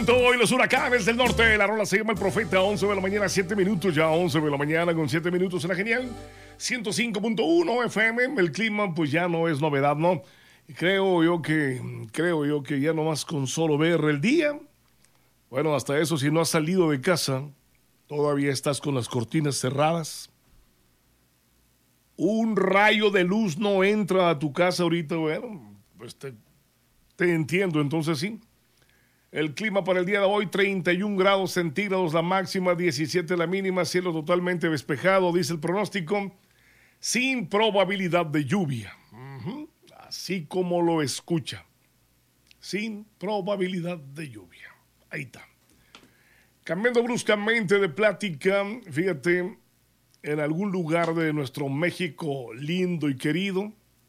viento y los huracanes del norte. La rola se llama El Profeta. 11 de la mañana, 7 minutos. Ya 11 de la mañana con 7 minutos en la genial. 105.1 FM. El clima pues ya no es novedad, ¿no? Creo yo que ya nomás con solo ver el día. Bueno, hasta eso, si no has salido de casa, todavía estás con las cortinas cerradas. Un rayo de luz no entra a tu casa ahorita. Bueno, pues te entiendo, entonces sí. El clima para el día de hoy, 31 grados centígrados la máxima, 17 la mínima, cielo totalmente despejado, dice el pronóstico, sin probabilidad de lluvia. Así como lo escucha, sin probabilidad de lluvia. Ahí está. Cambiando bruscamente de plática, fíjate, en algún lugar de nuestro México lindo y querido,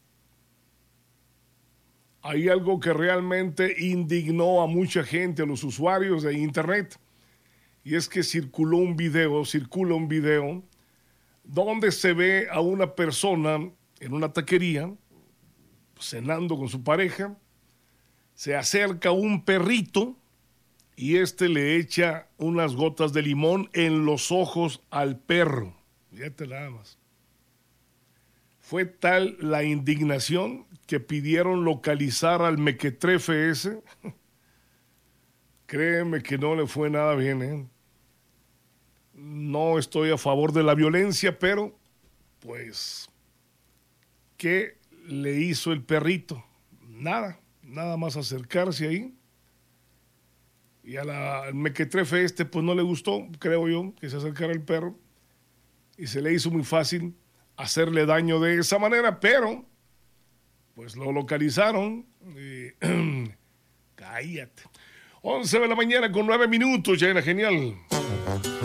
hay algo que realmente indignó a mucha gente, a los usuarios de internet, y es que circula un video donde se ve a una persona en una taquería cenando con su pareja, se acerca un perrito y este le echa unas gotas de limón en los ojos al perro. Fíjate nada más. Fue tal la indignación que pidieron localizar al mequetrefe ese. Créeme que no le fue nada bien, ¿eh? No estoy a favor de la violencia, pero, pues, ¿qué le hizo el perrito? Nada más acercarse ahí. Y al mequetrefe este, pues no le gustó, creo yo, que se acercara el perro. Y se le hizo muy fácil hacerle daño de esa manera, pero pues lo localizaron y cállate. 11 de la mañana con 9 minutos, ya era genial.